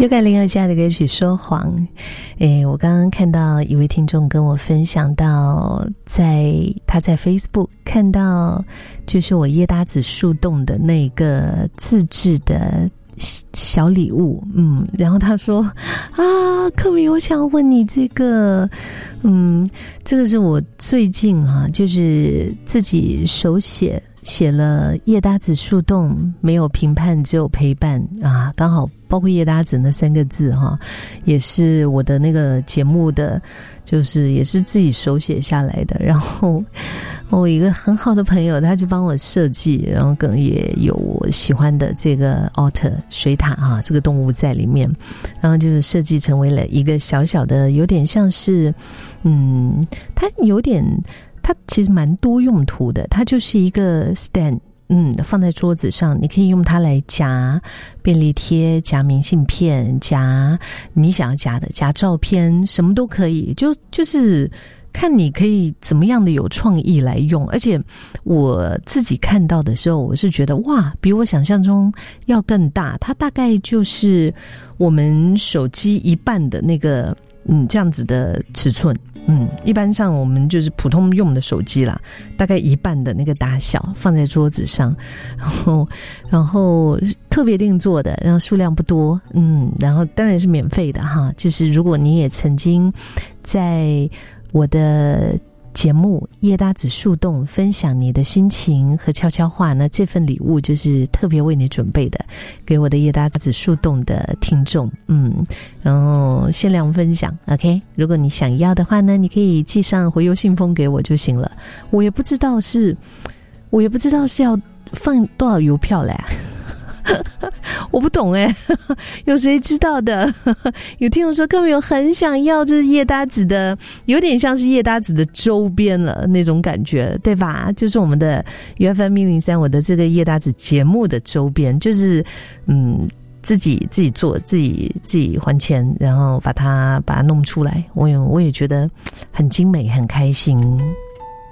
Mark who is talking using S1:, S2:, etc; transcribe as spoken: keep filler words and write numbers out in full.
S1: 又改林宥嘉的歌曲《说谎》。诶，我刚刚看到一位听众跟我分享到，在他在 Facebook 看到，就是我叶搭子树洞的那个自制的小礼物，嗯，然后他说啊，克米，我想问你这个，嗯，这个是我最近啊，就是自己手写。写了叶搭子树洞，没有评判，只有陪伴啊，刚好包括叶搭子那三个字哈，也是我的那个节目的，就是也是自己手写下来的。然后我一个很好的朋友，他就帮我设计，然后更也有我喜欢的这个 otter 水獭哈，这个动物在里面，然后就是设计成为了一个小小的，有点像是，嗯，它有点。它其实蛮多用途的，它就是一个 stand， 嗯，放在桌子上，你可以用它来夹便利贴、夹明信片、夹你想要夹的、夹照片，什么都可以，就就是看你可以怎么样的有创意来用。而且我自己看到的时候，我是觉得哇，比我想象中要更大，它大概就是我们手机一半的那个嗯这样子的尺寸。嗯，一般上我们就是普通用的手机啦，大概一半的那个大小放在桌子上，然后然后特别定做的，然后数量不多，嗯，然后当然是免费的哈，就是如果你也曾经在我的节目叶搭子树洞分享你的心情和悄悄话，那这份礼物就是特别为你准备的，给我的叶搭子树洞的听众，嗯，然后限量分享 OK， 如果你想要的话呢，你可以寄上回邮信封给我就行了。我也不知道是我也不知道是要放多少邮票嘞我不懂诶，有谁知道的？有听众说根本有很想要，这是叶搭子的，有点像是叶搭子的周边了那种感觉，对吧？就是我们的 U F M 一零三我的这个叶搭子节目的周边，就是嗯自己自己做，自己自己还钱，然后把它把它弄出来，我也我也觉得很精美，很开心。